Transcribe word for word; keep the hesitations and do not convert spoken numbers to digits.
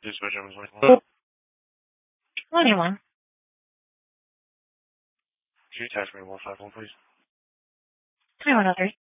Dispatch, I'm sorry. twenty-one. Can you attach me one five one, please? twenty-one oh three.